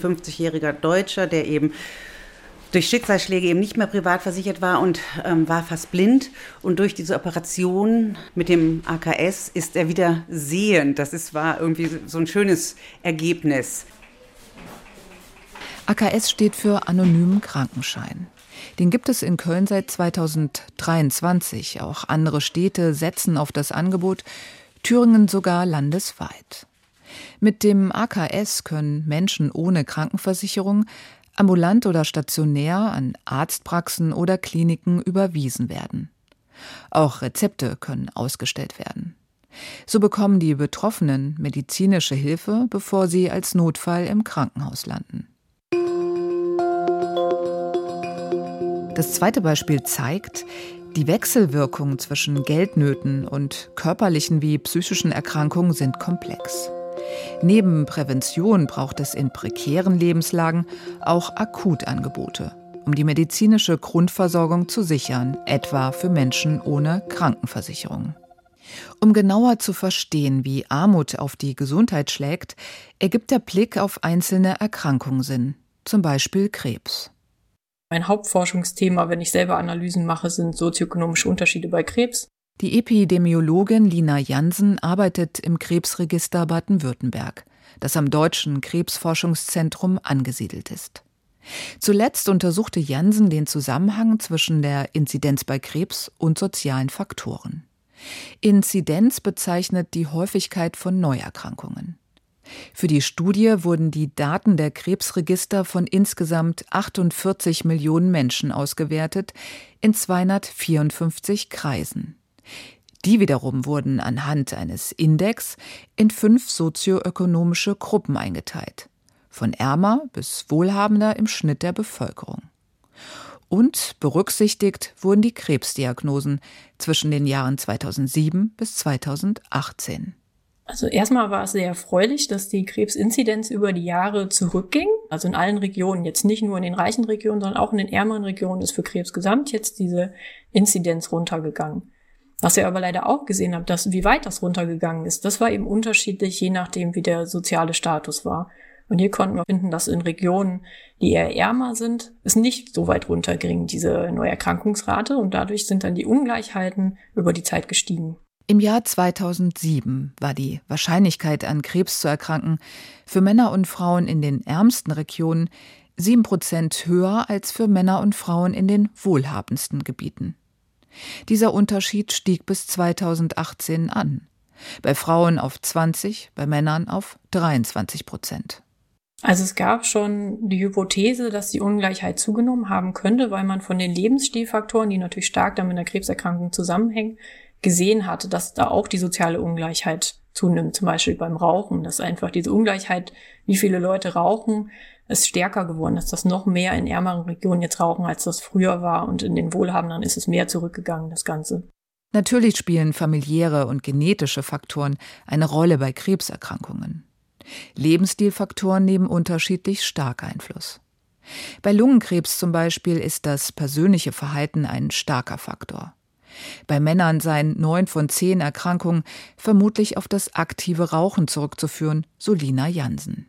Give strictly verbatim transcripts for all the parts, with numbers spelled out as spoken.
fünfundfünfzigjähriger Deutscher, der eben durch Schicksalsschläge eben nicht mehr privat versichert war und ähm, war fast blind. Und durch diese Operation mit dem A K S ist er wieder sehend. Das ist, war irgendwie so ein schönes Ergebnis. A K S steht für anonymen Krankenschein. Den gibt es in Köln seit zweitausenddreiundzwanzig. Auch andere Städte setzen auf das Angebot, Thüringen sogar landesweit. Mit dem A K S können Menschen ohne Krankenversicherung ambulant oder stationär an Arztpraxen oder Kliniken überwiesen werden. Auch Rezepte können ausgestellt werden. So bekommen die Betroffenen medizinische Hilfe, bevor sie als Notfall im Krankenhaus landen. Das zweite Beispiel zeigt, die Wechselwirkungen zwischen Geldnöten und körperlichen wie psychischen Erkrankungen sind komplex. Neben Prävention braucht es in prekären Lebenslagen auch Akutangebote, um die medizinische Grundversorgung zu sichern, etwa für Menschen ohne Krankenversicherung. Um genauer zu verstehen, wie Armut auf die Gesundheit schlägt, ergibt der Blick auf einzelne Erkrankungen Sinn, zum Beispiel Krebs. Mein Hauptforschungsthema, wenn ich selber Analysen mache, sind sozioökonomische Unterschiede bei Krebs. Die Epidemiologin Lina Jansen arbeitet im Krebsregister Baden-Württemberg, das am Deutschen Krebsforschungszentrum angesiedelt ist. Zuletzt untersuchte Jansen den Zusammenhang zwischen der Inzidenz bei Krebs und sozialen Faktoren. Inzidenz bezeichnet die Häufigkeit von Neuerkrankungen. Für die Studie wurden die Daten der Krebsregister von insgesamt achtundvierzig Millionen Menschen ausgewertet in zweihundertvierundfünfzig Kreisen. Die wiederum wurden anhand eines Index in fünf sozioökonomische Gruppen eingeteilt, von ärmer bis wohlhabender im Schnitt der Bevölkerung. Und berücksichtigt wurden die Krebsdiagnosen zwischen den Jahren zweitausendsieben bis zweitausendachtzehn. Also erstmal war es sehr erfreulich, dass die Krebsinzidenz über die Jahre zurückging. Also in allen Regionen, jetzt nicht nur in den reichen Regionen, sondern auch in den ärmeren Regionen ist für Krebs gesamt jetzt diese Inzidenz runtergegangen. Was wir aber leider auch gesehen haben, dass wie weit das runtergegangen ist, das war eben unterschiedlich, je nachdem, wie der soziale Status war. Und hier konnten wir finden, dass in Regionen, die eher ärmer sind, es nicht so weit runterging, diese Neuerkrankungsrate. Und dadurch sind dann die Ungleichheiten über die Zeit gestiegen. Im Jahr zweitausendsieben war die Wahrscheinlichkeit, an Krebs zu erkranken, für Männer und Frauen in den ärmsten Regionen sieben Prozent höher als für Männer und Frauen in den wohlhabendsten Gebieten. Dieser Unterschied stieg bis zweitausendachtzehn an. Bei Frauen auf zwanzig, bei Männern auf dreiundzwanzig Prozent. Also es gab schon die Hypothese, dass die Ungleichheit zugenommen haben könnte, weil man von den Lebensstilfaktoren, die natürlich stark dann mit einer Krebserkrankung zusammenhängen, gesehen hatte, dass da auch die soziale Ungleichheit zunimmt, zum Beispiel beim Rauchen, dass einfach diese Ungleichheit, wie viele Leute rauchen, ist stärker geworden, dass das noch mehr in ärmeren Regionen jetzt rauchen, als das früher war, und in den wohlhabenden ist es mehr zurückgegangen, das Ganze. Natürlich spielen familiäre und genetische Faktoren eine Rolle bei Krebserkrankungen. Lebensstilfaktoren nehmen unterschiedlich stark Einfluss. Bei Lungenkrebs zum Beispiel ist das persönliche Verhalten ein starker Faktor. Bei Männern seien neun von zehn Erkrankungen vermutlich auf das aktive Rauchen zurückzuführen, so Lina Jansen.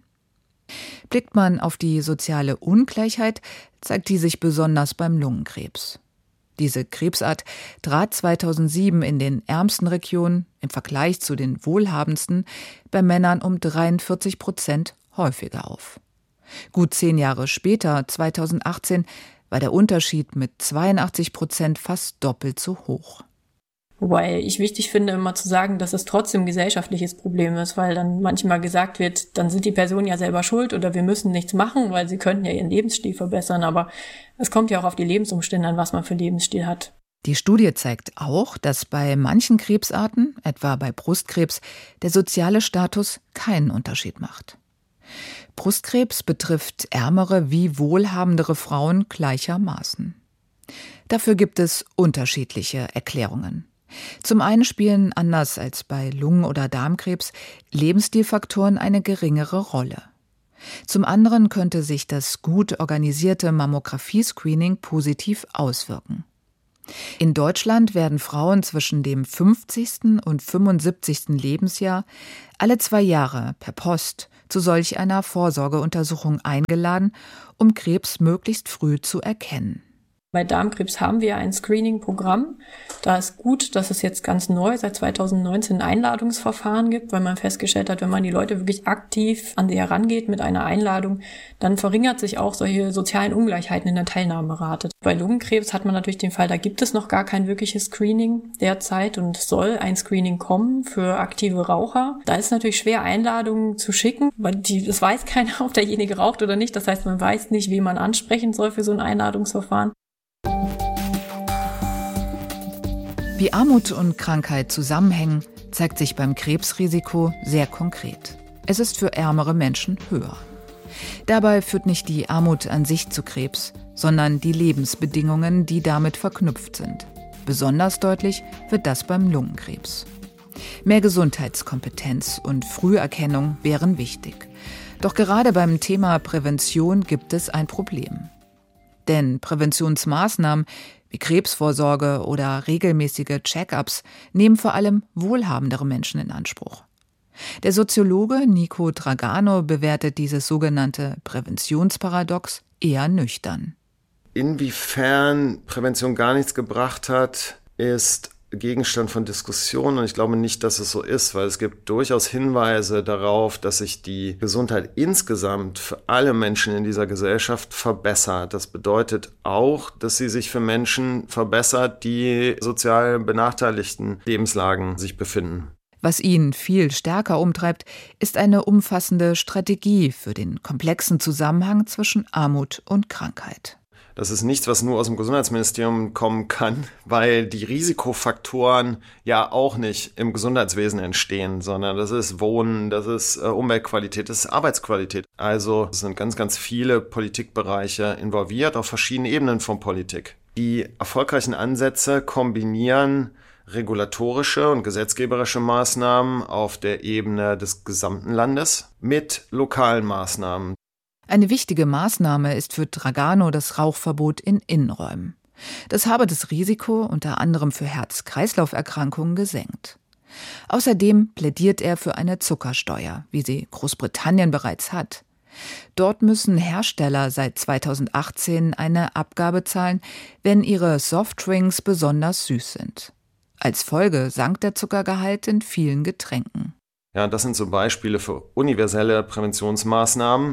Blickt man auf die soziale Ungleichheit, zeigt die sich besonders beim Lungenkrebs. Diese Krebsart trat zweitausendsieben in den ärmsten Regionen im Vergleich zu den wohlhabendsten bei Männern um dreiundvierzig Prozent häufiger auf. Gut zehn Jahre später, zweitausendachtzehn, war der Unterschied mit zweiundachtzig Prozent fast doppelt so hoch. Wobei ich wichtig finde, immer zu sagen, dass es trotzdem ein gesellschaftliches Problem ist, weil dann manchmal gesagt wird, dann sind die Personen ja selber schuld oder wir müssen nichts machen, weil sie könnten ja ihren Lebensstil verbessern. Aber es kommt ja auch auf die Lebensumstände an, was man für Lebensstil hat. Die Studie zeigt auch, dass bei manchen Krebsarten, etwa bei Brustkrebs, der soziale Status keinen Unterschied macht. Brustkrebs betrifft ärmere wie wohlhabendere Frauen gleichermaßen. Dafür gibt es unterschiedliche Erklärungen. Zum einen spielen, anders als bei Lungen- oder Darmkrebs, Lebensstilfaktoren eine geringere Rolle. Zum anderen könnte sich das gut organisierte Mammographie-Screening positiv auswirken. In Deutschland werden Frauen zwischen dem fünfzigsten und fünfundsiebzigsten Lebensjahr alle zwei Jahre per Post zu solch einer Vorsorgeuntersuchung eingeladen, um Krebs möglichst früh zu erkennen. Bei Darmkrebs haben wir ein Screening-Programm. Da ist gut, dass es jetzt ganz neu seit zweitausendneunzehn ein Einladungsverfahren gibt, weil man festgestellt hat, wenn man die Leute wirklich aktiv an sie herangeht mit einer Einladung, dann verringert sich auch solche sozialen Ungleichheiten in der Teilnahmerate. Bei Lungenkrebs hat man natürlich den Fall, da gibt es noch gar kein wirkliches Screening derzeit und es soll ein Screening kommen für aktive Raucher. Da ist es natürlich schwer, Einladungen zu schicken, weil die, das weiß keiner, ob derjenige raucht oder nicht. Das heißt, man weiß nicht, wen man ansprechen soll für so ein Einladungsverfahren. Wie Armut und Krankheit zusammenhängen, zeigt sich beim Krebsrisiko sehr konkret. Es ist für ärmere Menschen höher. Dabei führt nicht die Armut an sich zu Krebs, sondern die Lebensbedingungen, die damit verknüpft sind. Besonders deutlich wird das beim Lungenkrebs. Mehr Gesundheitskompetenz und Früherkennung wären wichtig. Doch gerade beim Thema Prävention gibt es ein Problem. Denn Präventionsmaßnahmen wie Krebsvorsorge oder regelmäßige Check-ups nehmen vor allem wohlhabendere Menschen in Anspruch. Der Soziologe Nico Dragano bewertet dieses sogenannte Präventionsparadox eher nüchtern. Inwiefern Prävention gar nichts gebracht hat, ist Gegenstand von Diskussionen und ich glaube nicht, dass es so ist, weil es gibt durchaus Hinweise darauf, dass sich die Gesundheit insgesamt für alle Menschen in dieser Gesellschaft verbessert. Das bedeutet auch, dass sie sich für Menschen verbessert, die sozial benachteiligten Lebenslagen sich befinden. Was ihn viel stärker umtreibt, ist eine umfassende Strategie für den komplexen Zusammenhang zwischen Armut und Krankheit. Das ist nichts, was nur aus dem Gesundheitsministerium kommen kann, weil die Risikofaktoren ja auch nicht im Gesundheitswesen entstehen, sondern das ist Wohnen, das ist Umweltqualität, das ist Arbeitsqualität. Also es sind ganz, ganz viele Politikbereiche involviert auf verschiedenen Ebenen von Politik. Die erfolgreichen Ansätze kombinieren regulatorische und gesetzgeberische Maßnahmen auf der Ebene des gesamten Landes mit lokalen Maßnahmen. Eine wichtige Maßnahme ist für Dragano das Rauchverbot in Innenräumen. Das habe das Risiko unter anderem für Herz-Kreislauf-Erkrankungen gesenkt. Außerdem plädiert er für eine Zuckersteuer, wie sie Großbritannien bereits hat. Dort müssen Hersteller seit zweitausendachtzehn eine Abgabe zahlen, wenn ihre Softdrinks besonders süß sind. Als Folge sank der Zuckergehalt in vielen Getränken. Ja, das sind so Beispiele für universelle Präventionsmaßnahmen,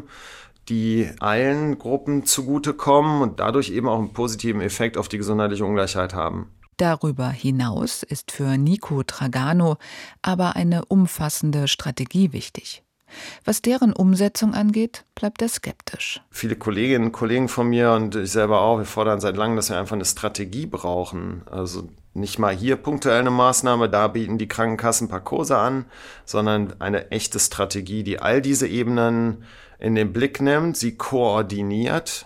die allen Gruppen zugutekommen und dadurch eben auch einen positiven Effekt auf die gesundheitliche Ungleichheit haben. Darüber hinaus ist für Nico Dragano aber eine umfassende Strategie wichtig. Was deren Umsetzung angeht, bleibt er skeptisch. Viele Kolleginnen und Kollegen von mir und ich selber auch, wir fordern seit langem, dass wir einfach eine Strategie brauchen. Also nicht mal hier punktuell eine Maßnahme, da bieten die Krankenkassen ein paar Kurse an, sondern eine echte Strategie, die all diese Ebenen in den Blick nimmt, sie koordiniert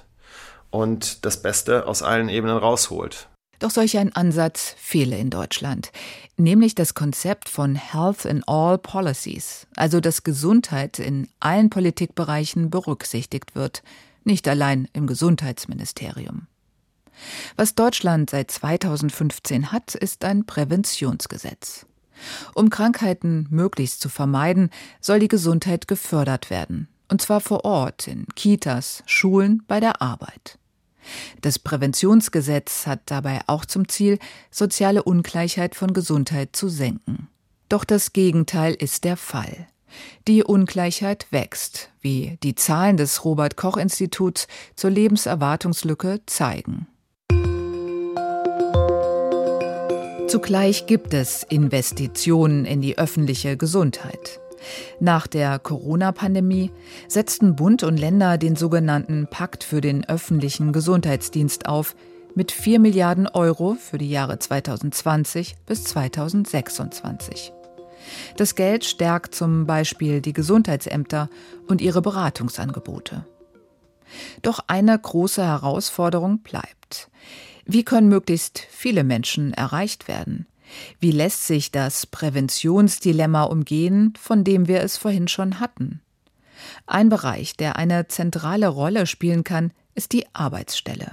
und das Beste aus allen Ebenen rausholt. Doch solch ein Ansatz fehle in Deutschland, nämlich das Konzept von Health in All Policies, also dass Gesundheit in allen Politikbereichen berücksichtigt wird, nicht allein im Gesundheitsministerium. Was Deutschland seit zweitausendfünfzehn hat, ist ein Präventionsgesetz. Um Krankheiten möglichst zu vermeiden, soll die Gesundheit gefördert werden, und zwar vor Ort, in Kitas, Schulen, bei der Arbeit. Das Präventionsgesetz hat dabei auch zum Ziel, soziale Ungleichheit von Gesundheit zu senken. Doch das Gegenteil ist der Fall. Die Ungleichheit wächst, wie die Zahlen des Robert-Koch-Instituts zur Lebenserwartungslücke zeigen. Zugleich gibt es Investitionen in die öffentliche Gesundheit. Nach der Corona-Pandemie setzten Bund und Länder den sogenannten Pakt für den öffentlichen Gesundheitsdienst auf, mit vier Milliarden Euro für die Jahre zweitausendzwanzig bis zweitausendsechsundzwanzig. Das Geld stärkt zum Beispiel die Gesundheitsämter und ihre Beratungsangebote. Doch eine große Herausforderung bleibt. Wie können möglichst viele Menschen erreicht werden? Wie lässt sich das Präventionsdilemma umgehen, von dem wir es vorhin schon hatten? Ein Bereich, der eine zentrale Rolle spielen kann, ist die Arbeitsstelle.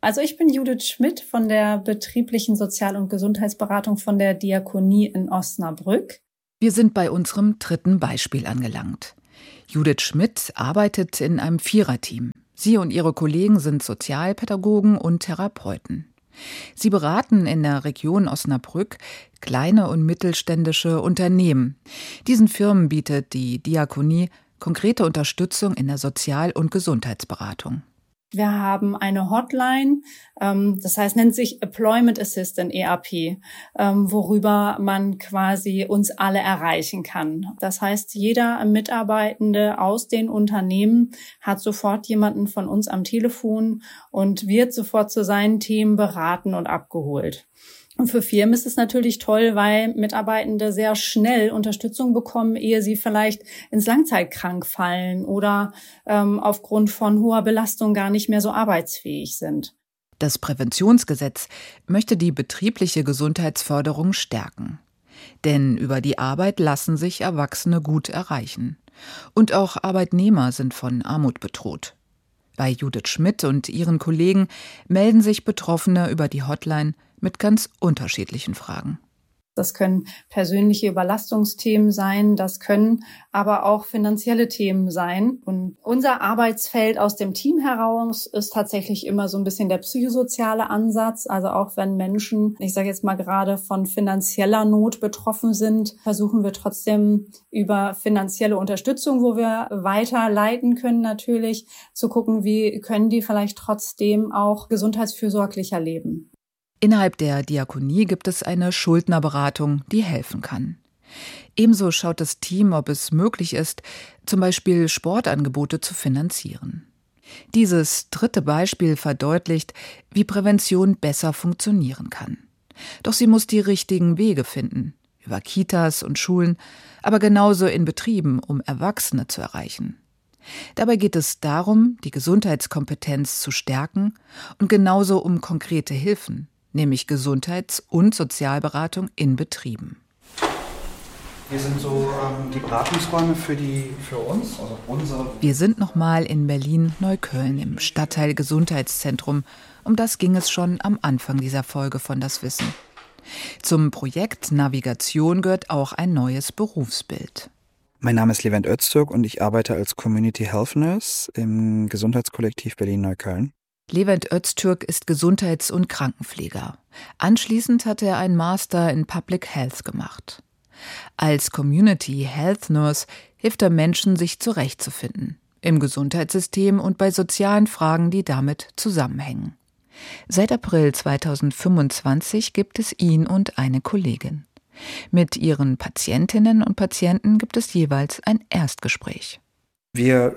Also ich bin Judith Schmidt von der betrieblichen Sozial- und Gesundheitsberatung von der Diakonie in Osnabrück. Wir sind bei unserem dritten Beispiel angelangt. Judith Schmidt arbeitet in einem Viererteam. Sie und ihre Kollegen sind Sozialpädagogen und Therapeuten. Sie beraten in der Region Osnabrück kleine und mittelständische Unternehmen. Diesen Firmen bietet die Diakonie konkrete Unterstützung in der Sozial- und Gesundheitsberatung. Wir haben eine Hotline, ähm, das heißt, nennt sich Employment Assistant E A P, ähm, worüber man quasi uns alle erreichen kann. Das heißt, jeder Mitarbeitende aus den Unternehmen hat sofort jemanden von uns am Telefon und wird sofort zu seinen Themen beraten und abgeholt. Und für Firmen ist es natürlich toll, weil Mitarbeitende sehr schnell Unterstützung bekommen, ehe sie vielleicht ins Langzeitkrank fallen oder ähm, aufgrund von hoher Belastung gar nicht mehr so arbeitsfähig sind. Das Präventionsgesetz möchte die betriebliche Gesundheitsförderung stärken. Denn über die Arbeit lassen sich Erwachsene gut erreichen. Und auch Arbeitnehmer sind von Armut bedroht. Bei Judith Schmidt und ihren Kollegen melden sich Betroffene über die Hotline mit ganz unterschiedlichen Fragen. Das können persönliche Überlastungsthemen sein, das können aber auch finanzielle Themen sein. Und unser Arbeitsfeld aus dem Team heraus ist tatsächlich immer so ein bisschen der psychosoziale Ansatz. Also auch wenn Menschen, ich sage jetzt mal gerade von finanzieller Not betroffen sind, versuchen wir trotzdem über finanzielle Unterstützung, wo wir weiterleiten können natürlich, zu gucken, wie können die vielleicht trotzdem auch gesundheitsfürsorglicher leben. Innerhalb der Diakonie gibt es eine Schuldnerberatung, die helfen kann. Ebenso schaut das Team, ob es möglich ist, zum Beispiel Sportangebote zu finanzieren. Dieses dritte Beispiel verdeutlicht, wie Prävention besser funktionieren kann. Doch sie muss die richtigen Wege finden, über Kitas und Schulen, aber genauso in Betrieben, um Erwachsene zu erreichen. Dabei geht es darum, die Gesundheitskompetenz zu stärken und genauso um konkrete Hilfen, nämlich Gesundheits- und Sozialberatung in Betrieben. Hier sind so ähm, die Beratungsräume für, die, für uns, also unsere. Wir sind nochmal in Berlin-Neukölln im Stadtteil Gesundheitszentrum. Um das ging es schon am Anfang dieser Folge von Das Wissen. Zum Projekt Navigation gehört auch ein neues Berufsbild. Mein Name ist Levent Öztürk und ich arbeite als Community Health Nurse im Gesundheitskollektiv Berlin-Neukölln. Levent Öztürk ist Gesundheits- und Krankenpfleger. Anschließend hat er einen Master in Public Health gemacht. Als Community Health Nurse hilft er Menschen, sich zurechtzufinden. Im Gesundheitssystem und bei sozialen Fragen, die damit zusammenhängen. Seit April zweitausendfünfundzwanzig gibt es ihn und eine Kollegin. Mit ihren Patientinnen und Patienten gibt es jeweils ein Erstgespräch. Wir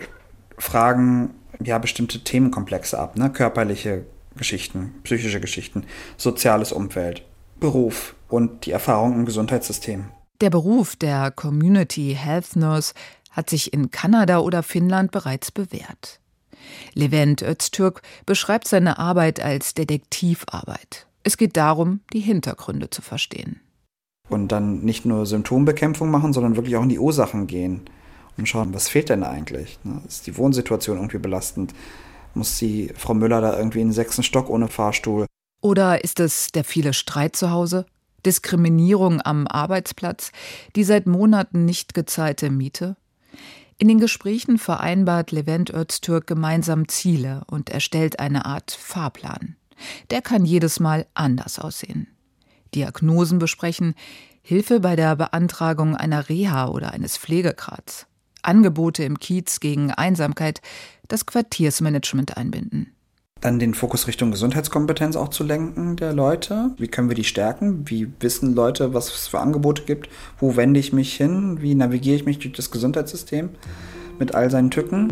fragen ja bestimmte Themenkomplexe ab, ne? Körperliche Geschichten, psychische Geschichten, soziales Umfeld, Beruf und die Erfahrung im Gesundheitssystem. Der Beruf der Community Health Nurse hat sich in Kanada oder Finnland bereits bewährt. Levent Öztürk beschreibt seine Arbeit als Detektivarbeit. Es geht darum, die Hintergründe zu verstehen. Und dann nicht nur Symptombekämpfung machen, sondern wirklich auch in die Ursachen gehen und schauen, was fehlt denn eigentlich? Ist die Wohnsituation irgendwie belastend? Muss die Frau Müller da irgendwie in den sechsten Stock ohne Fahrstuhl? Oder ist es der viele Streit zu Hause? Diskriminierung am Arbeitsplatz? Die seit Monaten nicht gezahlte Miete? In den Gesprächen vereinbart Levent Öztürk gemeinsam Ziele und erstellt eine Art Fahrplan. Der kann jedes Mal anders aussehen. Diagnosen besprechen, Hilfe bei der Beantragung einer Reha oder eines Pflegegrads, Angebote im Kiez gegen Einsamkeit, das Quartiersmanagement einbinden. Dann den Fokus Richtung Gesundheitskompetenz auch zu lenken der Leute. Wie können wir die stärken? Wie wissen Leute, was es für Angebote gibt? Wo wende ich mich hin? Wie navigiere ich mich durch das Gesundheitssystem mit all seinen Tücken?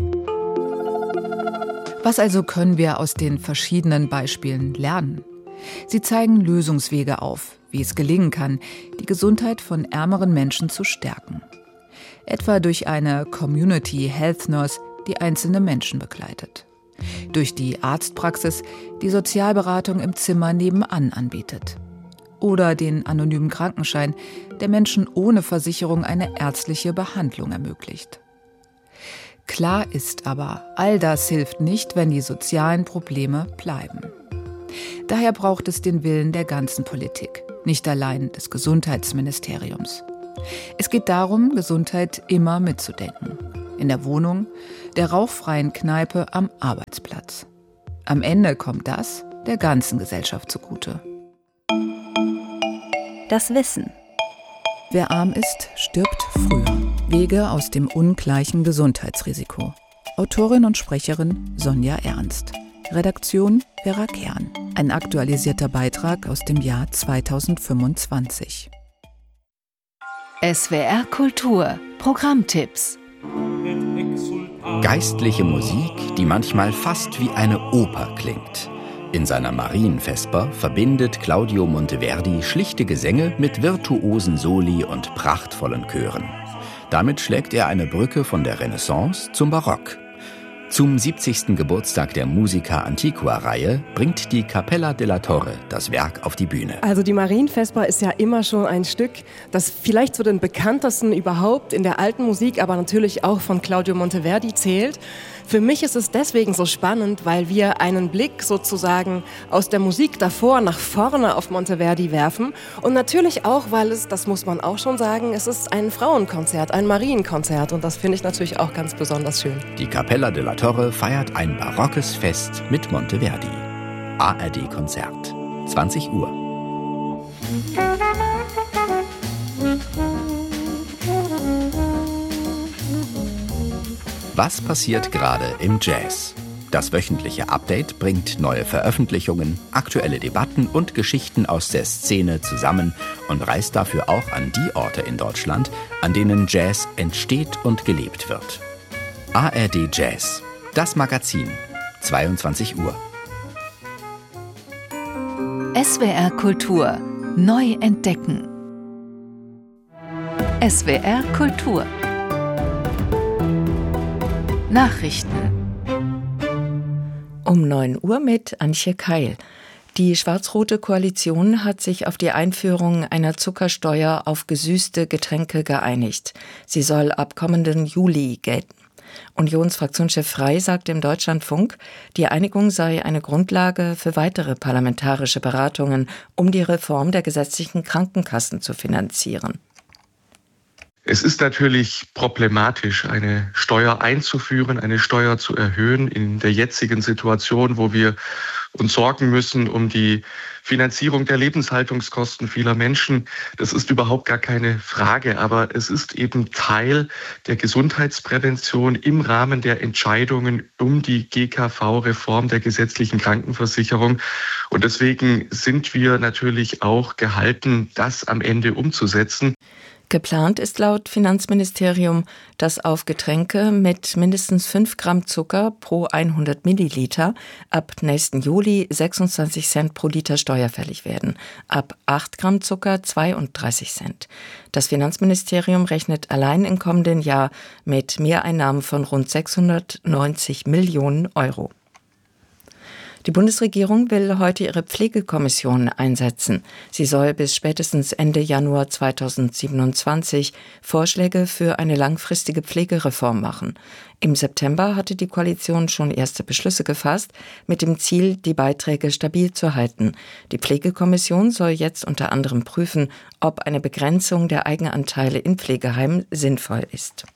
Was also können wir aus den verschiedenen Beispielen lernen? Sie zeigen Lösungswege auf, wie es gelingen kann, die Gesundheit von ärmeren Menschen zu stärken. Etwa durch eine Community Health Nurse, die einzelne Menschen begleitet. Durch die Arztpraxis, die Sozialberatung im Zimmer nebenan anbietet. Oder den anonymen Krankenschein, der Menschen ohne Versicherung eine ärztliche Behandlung ermöglicht. Klar ist aber, all das hilft nicht, wenn die sozialen Probleme bleiben. Daher braucht es den Willen der ganzen Politik, nicht allein des Gesundheitsministeriums. Es geht darum, Gesundheit immer mitzudenken. In der Wohnung, der rauchfreien Kneipe am Arbeitsplatz. Am Ende kommt das der ganzen Gesellschaft zugute. Das Wissen. Wer arm ist, stirbt früher. Wege aus dem ungleichen Gesundheitsrisiko. Autorin und Sprecherin Sonja Ernst. Redaktion Vera Kern. Ein aktualisierter Beitrag aus dem Jahr zweitausendfünfundzwanzig. S W R Kultur. Programmtipps. Geistliche Musik, die manchmal fast wie eine Oper klingt. In seiner Marienvesper verbindet Claudio Monteverdi schlichte Gesänge mit virtuosen Soli und prachtvollen Chören. Damit schlägt er eine Brücke von der Renaissance zum Barock. Zum siebzigsten Geburtstag der Musica Antiqua-Reihe bringt die Capella della Torre das Werk auf die Bühne. Also die Marienvesper ist ja immer schon ein Stück, das vielleicht zu den bekanntesten überhaupt in der alten Musik, aber natürlich auch von Claudio Monteverdi zählt. Für mich ist es deswegen so spannend, weil wir einen Blick sozusagen aus der Musik davor nach vorne auf Monteverdi werfen. Und natürlich auch, weil es, das muss man auch schon sagen, es ist ein Frauenkonzert, ein Marienkonzert. Und das finde ich natürlich auch ganz besonders schön. Die Capella della Torre feiert ein barockes Fest mit Monteverdi. A R D-Konzert, zwanzig Uhr. Was passiert gerade im Jazz? Das wöchentliche Update bringt neue Veröffentlichungen, aktuelle Debatten und Geschichten aus der Szene zusammen und reist dafür auch an die Orte in Deutschland, an denen Jazz entsteht und gelebt wird. A R D Jazz, das Magazin, zweiundzwanzig Uhr. S W R Kultur. Neu entdecken. S W R Kultur. Nachrichten. Um neun Uhr mit Antje Keil. Die schwarz-rote Koalition hat sich auf die Einführung einer Zuckersteuer auf gesüßte Getränke geeinigt. Sie soll ab kommenden Juli gelten. Unionsfraktionschef Frey sagte im Deutschlandfunk, die Einigung sei eine Grundlage für weitere parlamentarische Beratungen, um die Reform der gesetzlichen Krankenkassen zu finanzieren. Es ist natürlich problematisch, eine Steuer einzuführen, eine Steuer zu erhöhen in der jetzigen Situation, wo wir uns sorgen müssen um die Finanzierung der Lebenshaltungskosten vieler Menschen. Das ist überhaupt gar keine Frage, aber es ist eben Teil der Gesundheitsprävention im Rahmen der Entscheidungen um die G K V-Reform der gesetzlichen Krankenversicherung. Und deswegen sind wir natürlich auch gehalten, das am Ende umzusetzen. Geplant ist laut Finanzministerium, dass auf Getränke mit mindestens fünf Gramm Zucker pro hundert Milliliter ab nächsten Juli sechsundzwanzig Cent pro Liter steuerfällig werden, ab acht Gramm Zucker zweiunddreißig Cent. Das Finanzministerium rechnet allein im kommenden Jahr mit Mehreinnahmen von rund sechshundertneunzig Millionen Euro. Die Bundesregierung will heute ihre Pflegekommission einsetzen. Sie soll bis spätestens Ende Januar zweitausendsiebenundzwanzig Vorschläge für eine langfristige Pflegereform machen. Im September hatte die Koalition schon erste Beschlüsse gefasst, mit dem Ziel, die Beiträge stabil zu halten. Die Pflegekommission soll jetzt unter anderem prüfen, ob eine Begrenzung der Eigenanteile in Pflegeheimen sinnvoll ist.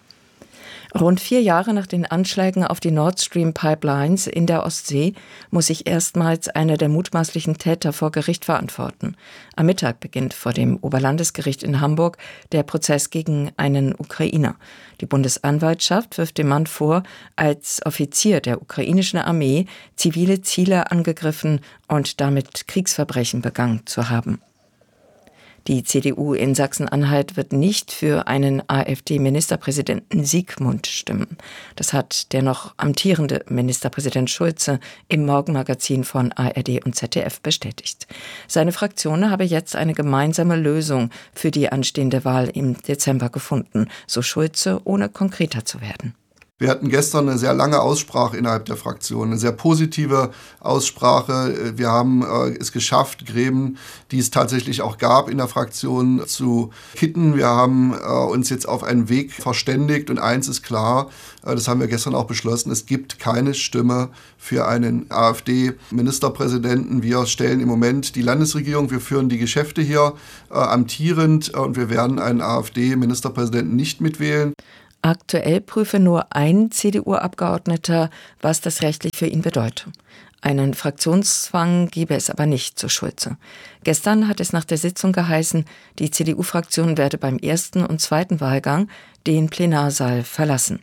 Rund vier Jahre nach den Anschlägen auf die Nord Stream Pipelines in der Ostsee muss sich erstmals einer der mutmaßlichen Täter vor Gericht verantworten. Am Mittag beginnt vor dem Oberlandesgericht in Hamburg der Prozess gegen einen Ukrainer. Die Bundesanwaltschaft wirft dem Mann vor, als Offizier der ukrainischen Armee zivile Ziele angegriffen und damit Kriegsverbrechen begangen zu haben. Die C D U in Sachsen-Anhalt wird nicht für einen AfD-Ministerpräsidenten Siegmund stimmen. Das hat der noch amtierende Ministerpräsident Schulze im Morgenmagazin von A R D und Z D F bestätigt. Seine Fraktion habe jetzt eine gemeinsame Lösung für die anstehende Wahl im Dezember gefunden, so Schulze, ohne konkreter zu werden. Wir hatten gestern eine sehr lange Aussprache innerhalb der Fraktion, eine sehr positive Aussprache. Wir haben äh, es geschafft, Gräben, die es tatsächlich auch gab in der Fraktion, zu kitten. Wir haben äh, uns jetzt auf einen Weg verständigt und eins ist klar, äh, das haben wir gestern auch beschlossen, es gibt keine Stimme für einen AfD-Ministerpräsidenten. Wir stellen im Moment die Landesregierung, wir führen die Geschäfte hier äh, amtierend äh, und wir werden einen AfD-Ministerpräsidenten nicht mitwählen. Aktuell prüfe nur ein C D U-Abgeordneter, was das rechtlich für ihn bedeutet. Einen Fraktionszwang gebe es aber nicht, so Schulze. Gestern hat es nach der Sitzung geheißen, die C D U-Fraktion werde beim ersten und zweiten Wahlgang den Plenarsaal verlassen.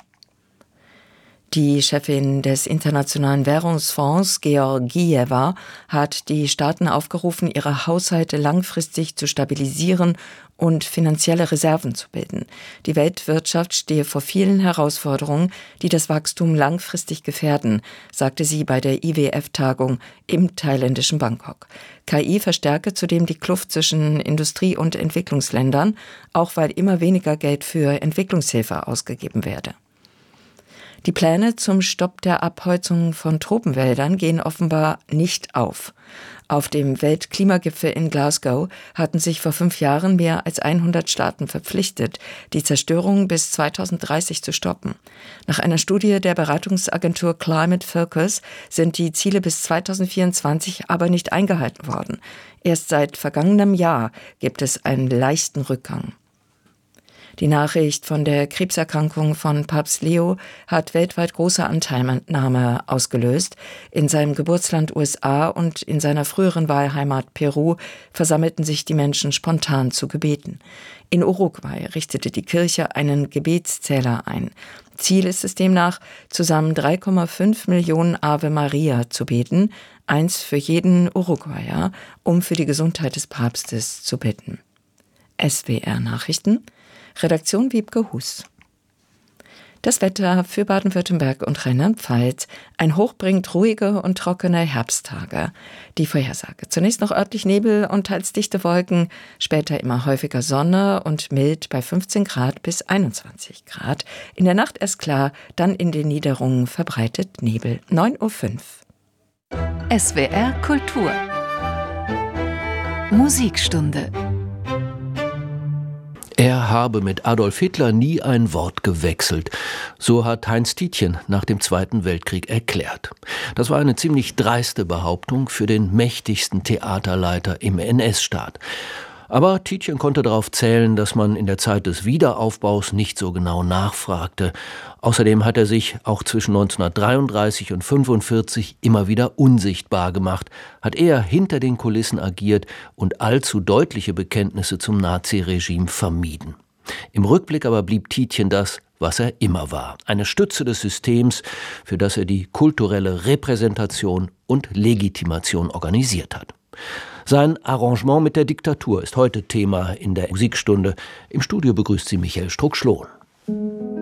Die Chefin des Internationalen Währungsfonds, Georgieva, hat die Staaten aufgerufen, ihre Haushalte langfristig zu stabilisieren und finanzielle Reserven zu bilden. Die Weltwirtschaft stehe vor vielen Herausforderungen, die das Wachstum langfristig gefährden, sagte sie bei der I W F-Tagung im thailändischen Bangkok. K I verstärke zudem die Kluft zwischen Industrie- und Entwicklungsländern, auch weil immer weniger Geld für Entwicklungshilfe ausgegeben werde. Die Pläne zum Stopp der Abholzung von Tropenwäldern gehen offenbar nicht auf. Auf dem Weltklimagipfel in Glasgow hatten sich vor fünf Jahren mehr als hundert Staaten verpflichtet, die Zerstörung bis zweitausenddreißig zu stoppen. Nach einer Studie der Beratungsagentur Climate Focus sind die Ziele bis zweitausendvierundzwanzig aber nicht eingehalten worden. Erst seit vergangenem Jahr gibt es einen leichten Rückgang. Die Nachricht von der Krebserkrankung von Papst Leo hat weltweit große Anteilnahme ausgelöst. In seinem Geburtsland U S A und in seiner früheren Wahlheimat Peru versammelten sich die Menschen spontan zu Gebeten. In Uruguay richtete die Kirche einen Gebetszähler ein. Ziel ist es demnach, zusammen drei Komma fünf Millionen Ave Maria zu beten, eins für jeden Uruguayer, um für die Gesundheit des Papstes zu bitten. S W R Nachrichten, Redaktion Wiebke Hus. Das Wetter für Baden-Württemberg und Rheinland-Pfalz. Ein Hoch bringt ruhige und trockene Herbsttage. Die Vorhersage. Zunächst noch örtlich Nebel und teils dichte Wolken, später immer häufiger Sonne und mild bei fünfzehn Grad bis einundzwanzig Grad. In der Nacht erst klar, dann in den Niederungen verbreitet Nebel. neun Uhr fünf. S W R Kultur. Musikstunde. Er habe mit Adolf Hitler nie ein Wort gewechselt. So hat Heinz Tietjen nach dem Zweiten Weltkrieg erklärt. Das war eine ziemlich dreiste Behauptung für den mächtigsten Theaterleiter im N S-Staat. Aber Tietjen konnte darauf zählen, dass man in der Zeit des Wiederaufbaus nicht so genau nachfragte. Außerdem hat er sich auch zwischen neunzehnhundertdreiunddreißig und fünfundvierzig immer wieder unsichtbar gemacht, hat eher hinter den Kulissen agiert und allzu deutliche Bekenntnisse zum Naziregime vermieden. Im Rückblick aber blieb Tietjen das, was er immer war: eine Stütze des Systems, für das er die kulturelle Repräsentation und Legitimation organisiert hat. Sein Arrangement mit der Diktatur ist heute Thema in der Musikstunde. Im Studio begrüßt sie Michael Struck-Schlohn.